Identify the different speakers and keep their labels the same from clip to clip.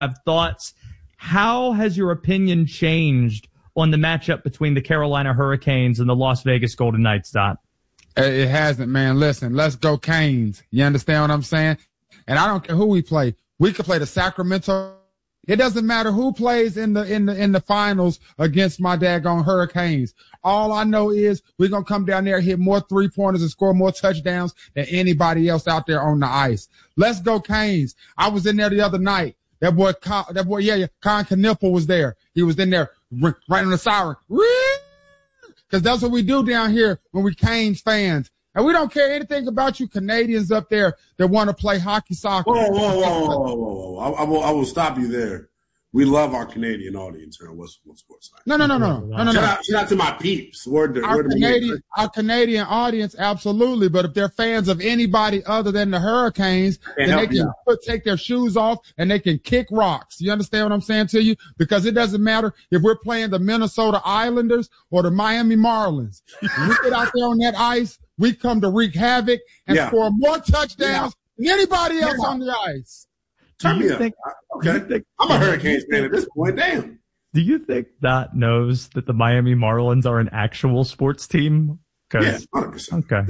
Speaker 1: have thoughts. How has your opinion changed on the matchup between the Carolina Hurricanes and the Las Vegas Golden Knights, Dot?
Speaker 2: It hasn't, man. Listen, let's go Canes. You understand what I'm saying? And I don't care who we play. We could play the Sacramento. It doesn't matter who plays in the finals against my daggone Hurricanes. All I know is we're going to come down there, hit more 3-pointers and score more touchdowns than anybody else out there on the ice. Let's go Canes. I was in there the other night. That boy, Con Knippel was there. He was in there right on the siren. Because that's what we do down here when we Canes fans. And we don't care anything about you Canadians up there that want to play hockey soccer.
Speaker 3: Whoa. I will stop you there. We love our Canadian audience here on Westwood Sports Night.
Speaker 2: No.
Speaker 3: Shout out to my peeps.
Speaker 2: Our Canadian audience, absolutely. But if they're fans of anybody other than the Hurricanes, then they can take their shoes off and they can kick rocks. You understand what I'm saying to you? Because it doesn't matter if we're playing the Minnesota Islanders or the Miami Marlins. When we get out there on that ice, we come to wreak havoc and score more touchdowns than anybody else on the ice.
Speaker 3: Turn me up. Okay. I'm a Hurricanes fan at this point. Damn.
Speaker 1: Do you think Dot knows that the Miami Marlins are an actual sports team?
Speaker 3: Yeah, 100%.
Speaker 1: Okay.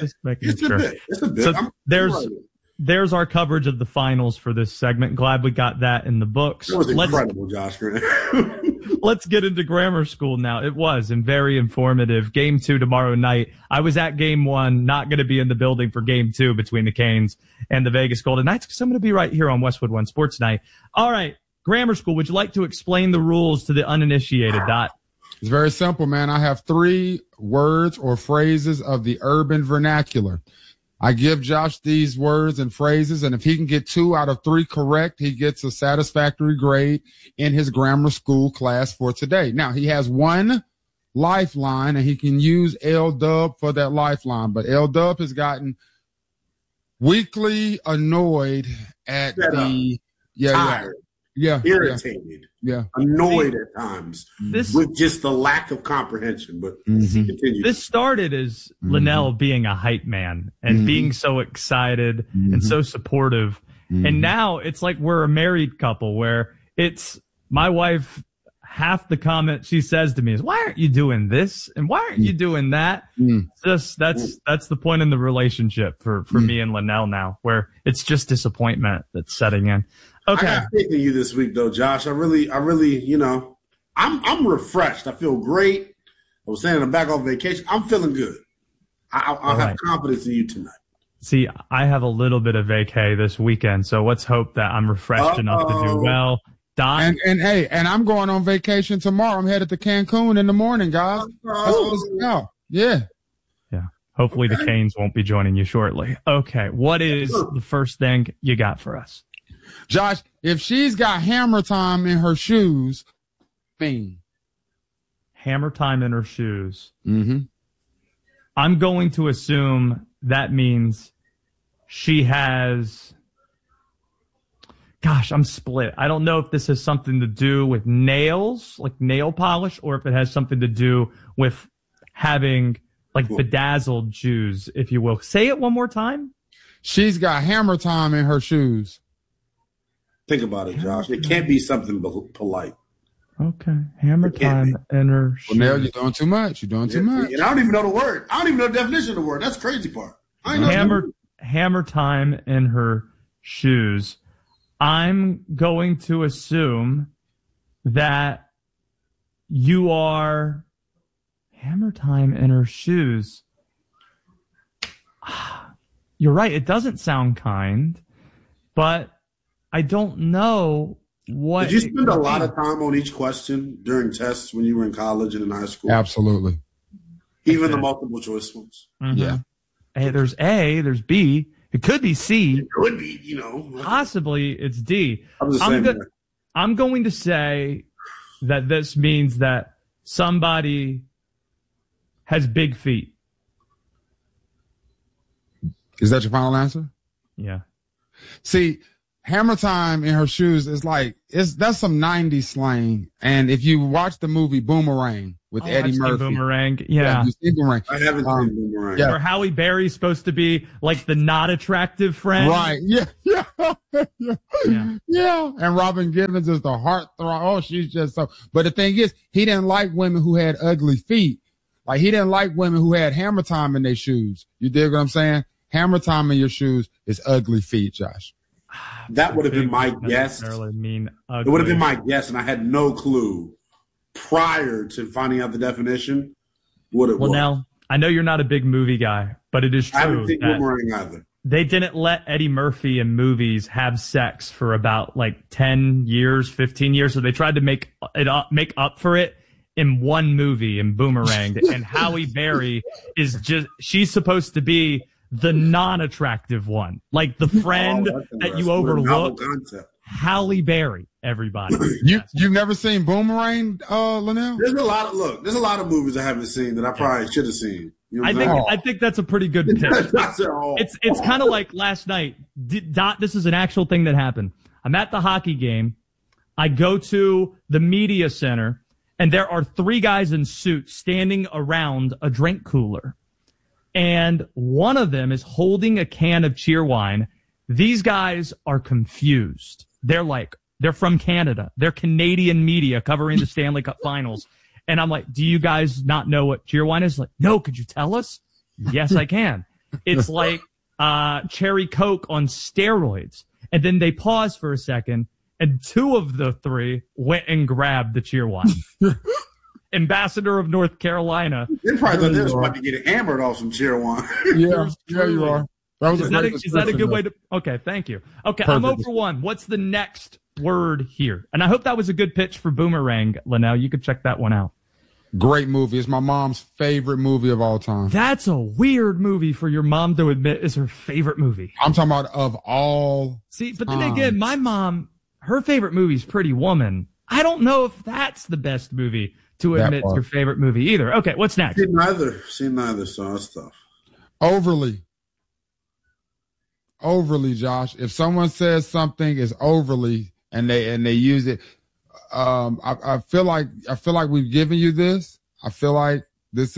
Speaker 3: It's a bit.
Speaker 1: So there's our coverage of the finals for this segment. Glad we got that in the books.
Speaker 3: It was incredible, Josh.
Speaker 1: Let's get into grammar school now. It was and very informative. Game 2 tomorrow night. I was at game 1, not going to be in the building for game 2 between the Canes and the Vegas Golden Knights because I'm going to be right here on Westwood One Sports Night. All right, grammar school. Would you like to explain the rules to the uninitiated, Dot?
Speaker 2: It's very simple, man. I have 3 words or phrases of the urban vernacular. I give Josh these words and phrases, and if he can get 2 out of 3 correct, he gets a satisfactory grade in his grammar school class for today. Now, he has 1 lifeline, and he can use L-Dub for that lifeline, but L-Dub has gotten weakly annoyed at
Speaker 3: tired. Irritated. Annoyed at times with just the lack of comprehension. But continue.
Speaker 1: This started as Linnell being a hype man and being so excited and so supportive. And now it's like we're a married couple where it's my wife. Half the comment she says to me is, why aren't you doing this? And why aren't you doing that? Just that's the point in the relationship for me and Linnell now, where it's just disappointment that's setting in. Okay.
Speaker 3: I got faith in you this week though, Josh. I really, I'm refreshed. I feel great. I was saying I'm back off vacation. I'm feeling good. I'll have confidence in you tonight.
Speaker 1: See, I have a little bit of vacay this weekend, so let's hope that I'm refreshed enough to do well. Dot.
Speaker 2: And I'm going on vacation tomorrow. I'm headed to Cancun in the morning, guys. Yeah.
Speaker 1: Hopefully the Canes won't be joining you shortly. Okay. What is the first thing you got for us?
Speaker 2: Josh, if she's got hammer time in her shoes,
Speaker 1: hammer time in her shoes. I'm going to assume that means she has. Gosh, I'm split. I don't know if this has something to do with nails, like nail polish, or if it has something to do with having like bedazzled shoes, if you will. Say it one more time.
Speaker 2: She's got hammer time in her shoes.
Speaker 3: Think about it, Josh. It can't be something polite.
Speaker 1: Okay. Hammer time in her shoes.
Speaker 2: Well, now you're doing too much. You're doing too much.
Speaker 3: And I don't even know the word. I don't even know the definition of the word. That's the crazy part.
Speaker 1: Hammer time in her shoes. I'm going to assume that you are hammer time in her shoes. You're right. It doesn't sound kind, but I don't know what.
Speaker 3: Did you spend a lot of time on each question during tests when you were in college and in high school?
Speaker 2: Absolutely.
Speaker 3: Even the multiple choice ones?
Speaker 2: Yeah.
Speaker 1: Hey, there's A, there's B. It could be C.
Speaker 3: It could be,
Speaker 1: Possibly it's D.
Speaker 3: I'm
Speaker 1: going to say that this means that somebody has big feet.
Speaker 2: Is that your final answer?
Speaker 1: Yeah.
Speaker 2: See, Hammer Time in her shoes is like, that's some 90s slang. And if you watch the movie Boomerang with Eddie Murphy.
Speaker 1: Boomerang. Yeah.
Speaker 2: You've seen Boomerang.
Speaker 3: I haven't seen Boomerang.
Speaker 2: Yeah.
Speaker 1: Where Halle Berry's supposed to be like the not attractive friend.
Speaker 2: Right. Yeah. And Robin Givens is the heartthrob. Oh, she's just so. But the thing is, he didn't like women who had ugly feet. Like, he didn't like women who had Hammer Time in their shoes. You dig what I'm saying? Hammer Time in your shoes is ugly feet, Josh.
Speaker 3: That would have been my guess. It would have been my guess, and I had no clue prior to finding out the definition what it was. Well,
Speaker 1: now, I know you're not a big movie guy, but it is true.
Speaker 3: I haven't seen Boomerang either.
Speaker 1: They didn't let Eddie Murphy in movies have sex for about like 10 years, 15 years, so they tried to make up for it in one movie in Boomerang. And Halle Berry she's supposed to be the non-attractive one, like the friend that you overlook. Halle Berry, everybody.
Speaker 2: You've never seen Boomerang, Linnell?
Speaker 3: There's a lot of movies I haven't seen that I probably should have seen. You know
Speaker 1: I think that's a pretty good pitch. It's kind of like last night. This is an actual thing that happened. I'm at the hockey game. I go to the media center, and there are 3 guys in suits standing around a drink cooler. And one of them is holding a can of Cheerwine. These guys are confused. They're from Canada. They're Canadian media covering the Stanley Cup Finals. And I'm like, do you guys not know what Cheerwine is? Like, no, could you tell us? Yes, I can. It's like Cherry Coke on steroids. And then they pause for a second, and 2 of the 3 went and grabbed the Cheerwine. Ambassador of North Carolina.
Speaker 3: They probably thought they was about to get hammered off some Cheerwine.
Speaker 2: Yeah, you are.
Speaker 1: Is that a good way to? Okay, thank you. Okay, perfect. I'm over 1. What's the next word here? And I hope that was a good pitch for Boomerang, Linnell. You could check that one out.
Speaker 2: Great movie. It's my mom's favorite movie of all time.
Speaker 1: That's a weird movie for your mom to admit is her favorite movie.
Speaker 2: I'm talking about of all.
Speaker 1: See, but then again, my mom, her favorite movie is Pretty Woman. I don't know if that's the best movie to admit it's your favorite movie either. Okay, what's next?
Speaker 3: Seen neither, so that's tough.
Speaker 2: Overly, Josh. If someone says something is overly and they use it, I feel like we've given you this. I feel like this.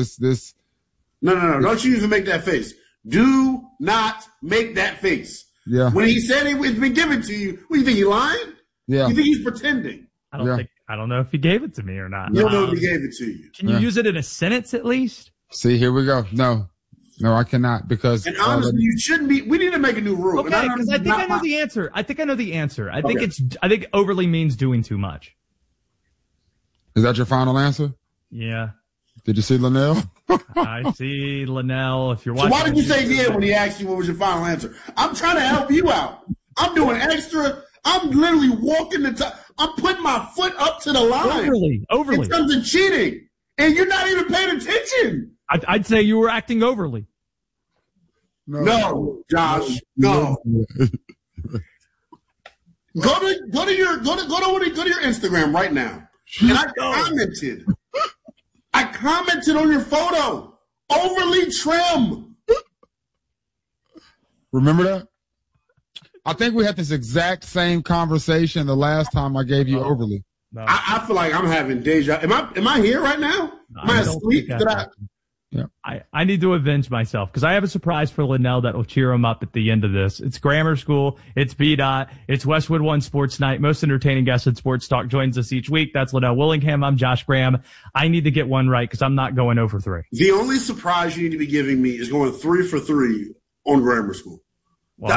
Speaker 3: No. Don't you even make that face. Do not make that face.
Speaker 2: Yeah.
Speaker 3: When he said it's been given to you, what do you think, he lying?
Speaker 2: Yeah.
Speaker 3: You think he's pretending?
Speaker 1: I don't know if he gave it to me or not.
Speaker 3: You don't know if he gave it to you.
Speaker 1: Can you use it in a sentence at least?
Speaker 2: See, here we go. No, I cannot because.
Speaker 3: And honestly, you shouldn't be. We need to make a new rule.
Speaker 1: Okay, because I think I know the answer. I think I think overly means doing too much.
Speaker 2: Is that your final answer?
Speaker 1: Yeah.
Speaker 2: Did you see Linnell?
Speaker 1: I see Linnell. If you're watching.
Speaker 3: So why did you say yeah when he asked you what was your final answer? I'm trying to help you out. I'm doing extra. I'm literally walking the top. I'm putting my foot up to the line.
Speaker 1: Overly.
Speaker 3: In terms of cheating. And you're not even paying attention.
Speaker 1: I'd say you were acting overly.
Speaker 3: No, Josh. No. Go to your Instagram right now. And I commented on your photo. Overly trim.
Speaker 2: Remember that? I think we had this exact same conversation the last time I gave you overly.
Speaker 3: No. I feel like I'm having deja. Am I here right now? Am I asleep?
Speaker 2: Yeah.
Speaker 1: I need to avenge myself because I have a surprise for Linnell that will cheer him up at the end of this. It's grammar school. It's BDOT. It's Westwood One Sports Night. Most entertaining guest in sports talk joins us each week. That's Linnell Willingham. I'm Josh Graham. I need to get one right because I'm not going over 3.
Speaker 3: The only surprise you need to be giving me is going 3 for 3 on grammar school.
Speaker 1: Well,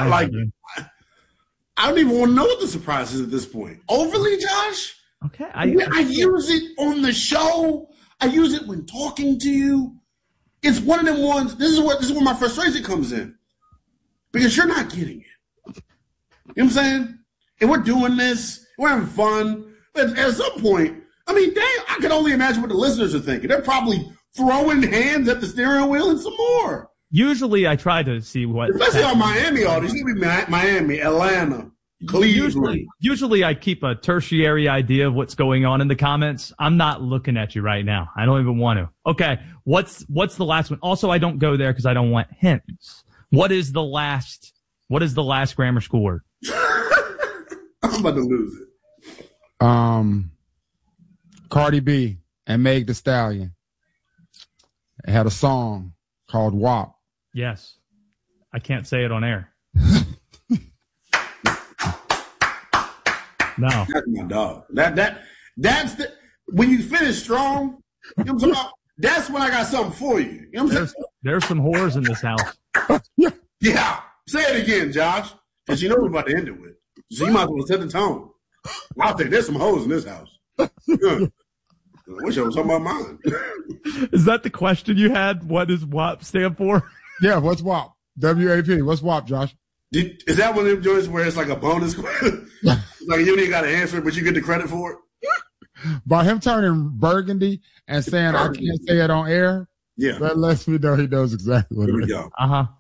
Speaker 3: I don't even want to know what the surprise is at this point. Overly, Josh?
Speaker 1: Okay.
Speaker 3: I use it on the show. I use it when talking to you. It's one of them ones. This is where my frustration comes in. Because you're not getting it. You know what I'm saying? And we're doing this. We're having fun. But at some point, I mean, dang, I can only imagine what the listeners are thinking. They're probably throwing hands at the steering wheel and some more.
Speaker 1: Usually I try to see what.
Speaker 3: Especially on Miami audience. You be Miami, Atlanta, Cleveland.
Speaker 1: Usually I keep a tertiary idea of what's going on in the comments. I'm not looking at you right now. I don't even want to. Okay. What's the last one? Also, I don't go there because I don't want hints. What is the last grammar school word?
Speaker 3: I'm about to lose it.
Speaker 2: Cardi B and Meg Thee Stallion had a song called WAP.
Speaker 1: Yes. I can't say it on air. No.
Speaker 3: That's my dog. That's the when you finish strong, you know what I'm talking about? That's when I got something for you. You know what I'm saying?
Speaker 1: There's some whores in this house.
Speaker 3: Yeah. Say it again, Josh. Because you know we're about to end it with. So you might as well set the tone. I'll think there's some hoes in this house. Yeah. I wish I was talking about mine.
Speaker 1: Is that the question you had? What does WAP stand for?
Speaker 2: Yeah, what's WAP? W-A-P. What's WAP, Josh?
Speaker 3: Is that one of them joints where it's like a bonus question? Like you ain't got to answer it, but you get the credit for it?
Speaker 2: By him turning burgundy and saying I can't say it on air,
Speaker 3: yeah,
Speaker 2: that lets me know he knows exactly what
Speaker 3: Here
Speaker 2: it
Speaker 3: we
Speaker 2: is.
Speaker 3: go.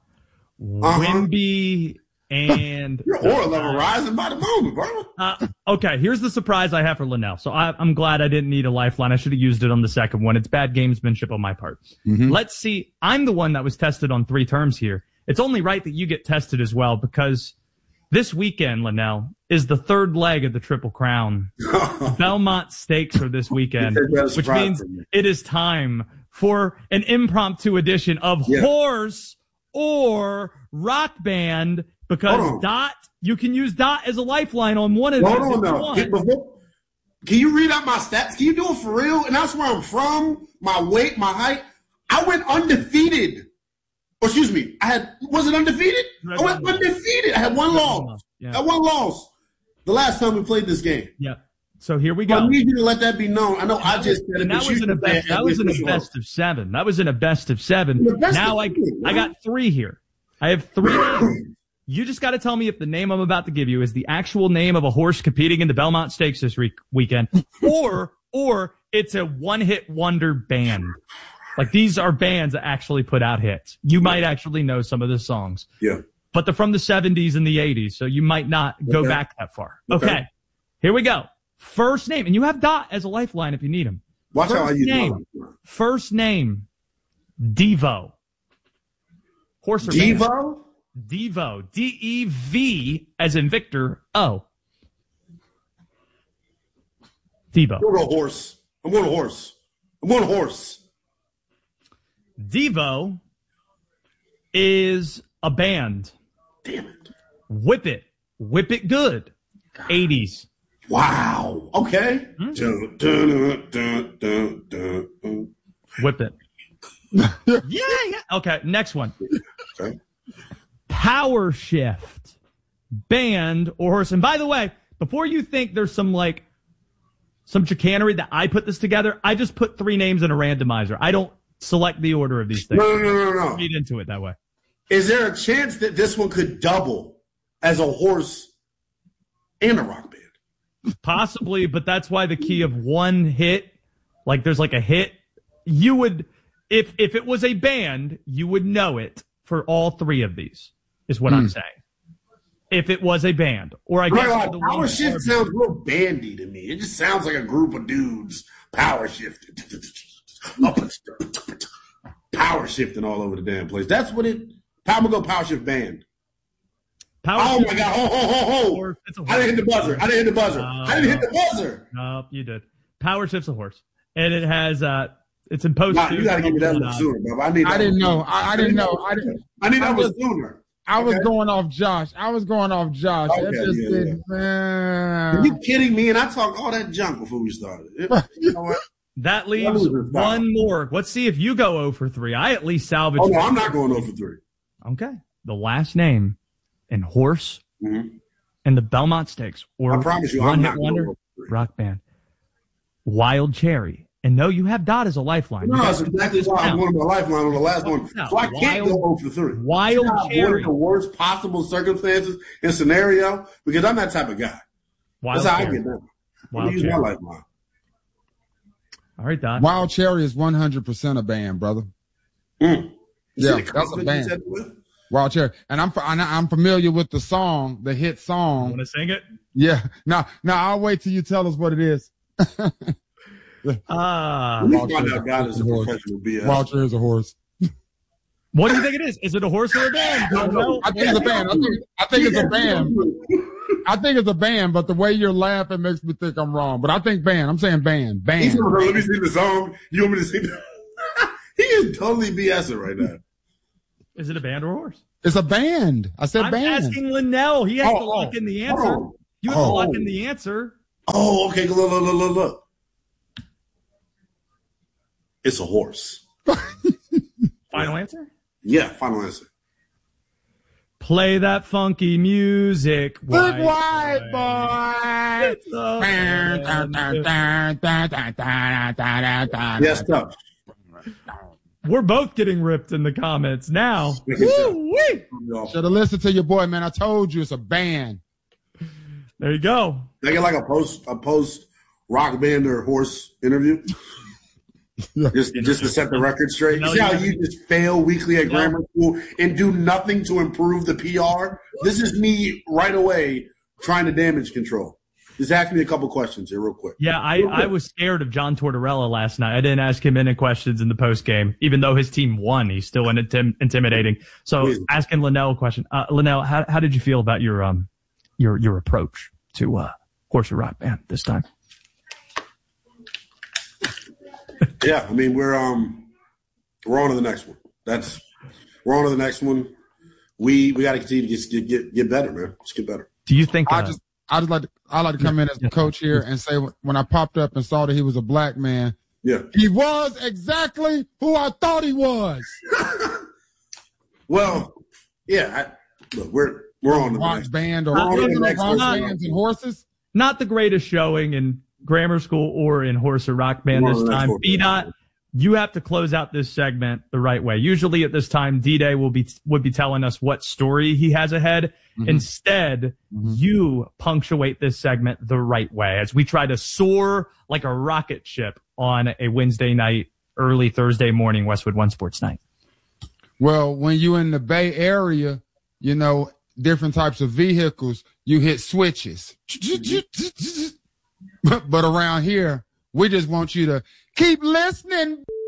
Speaker 1: Wimby and
Speaker 3: your aura level rising by the moment, bro.
Speaker 1: Okay, here's the surprise I have for Linnell. So I'm glad I didn't need a lifeline. I should have used it on the second one. It's bad gamesmanship on my part.
Speaker 2: Mm-hmm.
Speaker 1: Let's see. I'm the one that was tested on 3 terms here. It's only right that you get tested as well because this weekend, Linnell, is the 3rd leg of the Triple Crown. Belmont Stakes are this weekend, which means it is time for an impromptu edition of Horse or Rock Band because Dot, you can use Dot as a lifeline on one of these.
Speaker 3: Hold on, can you read out my stats? Can you do it for real? And that's where I'm from, my weight, my height. I went undefeated. Or excuse me, was it undefeated? I went undefeated. I had one loss. Yeah. I had one loss the last time we played this game.
Speaker 1: Yeah. So here we go.
Speaker 3: I need you to let that be known. I know I just said it.
Speaker 1: That was in a best of 7. That was in a best of 7. Now I got 3 here. I have 3 names. You just got to tell me if the name I'm about to give you is the actual name of a horse competing in the Belmont Stakes this weekend, or it's a one-hit wonder band. Like these are bands that actually put out hits. You might actually know some of the songs.
Speaker 3: Yeah.
Speaker 1: But they're from the 70s and the 80s, so you might not go back that far. Okay. Here we go. First name, and you have Dot as a lifeline if you need him.
Speaker 3: Watch how I use mine.
Speaker 1: First name, Devo. Horse or
Speaker 3: Devo?
Speaker 1: band? Devo. D-E-V as in Victor O. Devo.
Speaker 3: I'm going to horse. I'm going to horse. I'm going to horse.
Speaker 1: Devo is a band.
Speaker 3: Damn it.
Speaker 1: Whip It. Whip It Good. 80s.
Speaker 3: Wow. Okay.
Speaker 1: Whip It. Yeah. Okay, next one.
Speaker 3: Okay.
Speaker 1: Power Shift. Band or horse. And by the way, before you think there's some chicanery that I put this together, I just put 3 names in a randomizer. I don't select the order of these things.
Speaker 3: No.
Speaker 1: Read into it that way.
Speaker 3: Is there a chance that this one could double as a horse and a rock band?
Speaker 1: Possibly, but that's why the key of one hit, like there's like a hit, you would, if it was a band, you would know it for all 3 of these, is what I'm saying. If it was a band. Or I guess
Speaker 3: the Power Shift sounds real bandy to me. It just sounds like a group of dudes power shifting. Power shifting all over the damn place. That's what it. I'm gonna go Power Shift Band. Oh my God! Ho! I didn't hit the buzzer. I didn't hit the buzzer.
Speaker 1: No, you did. Power Shift's a horse, and it has it's in post.
Speaker 3: You gotta give me that one sooner, bro. I
Speaker 2: didn't know. I didn't know.
Speaker 3: I need that one sooner.
Speaker 2: I was going off Josh.
Speaker 3: Okay, man. Are you kidding me? And I talked all that junk before we started. You know what?
Speaker 1: That leaves one more. Let's see if you go 0 for 3. I at least salvage.
Speaker 3: Oh, no, I'm not going 0 for 3.
Speaker 1: Okay. The last name in horse and the Belmont Stakes, or
Speaker 3: I promise you,
Speaker 1: one
Speaker 3: I'm
Speaker 1: hit
Speaker 3: not
Speaker 1: wonder
Speaker 3: going 0 for 3.
Speaker 1: rock band. Wild Cherry. And no, you have Dot as a lifeline.
Speaker 3: No, that's exactly why I'm going to my lifeline on the last one. So I can't go 0 for 3.
Speaker 1: Wild Cherry.
Speaker 3: One of the worst possible circumstances and scenario, because I'm that type of guy. That's how I get down. I use my lifeline.
Speaker 1: All right, Dot.
Speaker 2: Wild Cherry is 100% a band, brother. Yeah, that's a band. Wild Cherry, and I'm familiar with the song, the hit song.
Speaker 1: You want to sing it?
Speaker 2: Yeah. Now I'll wait till you tell us what it is.
Speaker 3: Wild Cherry is a professional BS.
Speaker 2: Wild Cherry is a horse.
Speaker 1: What do you think it is? Is it a horse or a band?
Speaker 2: I think it's a band. I think it's a band. I think it's a band, but the way you're laughing makes me think I'm wrong. But I think band. I'm saying band. Band.
Speaker 3: Let me see the song. You want me to sing? He is totally BSing right now.
Speaker 1: Is it a band or a horse?
Speaker 2: It's a band. I said band.
Speaker 1: I'm asking Linnell. He has to lock in the answer. You have to lock in the answer.
Speaker 3: Oh, okay. Look. It's a horse.
Speaker 1: Final answer?
Speaker 3: Yeah, final answer.
Speaker 1: Play that funky music.
Speaker 2: Big white boy.
Speaker 3: Yes, tough.
Speaker 1: We're both getting ripped in the comments now.
Speaker 2: Should have listened to your boy, man. I told you it's a band.
Speaker 1: There you go.
Speaker 3: They get like a post rock band or horse interview. Just to set the record straight. You see how you just fail weekly at grammar school and do nothing to improve the PR? This is me right away trying to damage control. Just ask me a couple questions here real quick.
Speaker 1: Yeah, I was scared of John Tortorella last night. I didn't ask him any questions in the post game. Even though his team won, he's still intimidating. So asking Linnell a question. Linnell, how did you feel about your approach to Horse or Rock Band this time?
Speaker 3: Yeah, I mean we're on to the next one. We're on to the next one. We got to continue to just get better, man. Just get better.
Speaker 1: Do you think?
Speaker 2: I like to come in as the coach here and say when I popped up and saw that he was a black man, he was exactly who I thought he was.
Speaker 3: Well, yeah. Look, we're on the
Speaker 2: rock band or bands and horses.
Speaker 1: Not the greatest showing in grammar school or in horse or rock band this time. B-Dot, you have to close out this segment the right way. Usually at this time, D-Day would be telling us what story he has ahead. Mm-hmm. Instead, you punctuate this segment the right way as we try to soar like a rocket ship on a Wednesday night, early Thursday morning, Westwood One Sports Night.
Speaker 2: Well, when you're in the Bay Area, you know, different types of vehicles, you hit switches. But around here, we just want you to keep listening.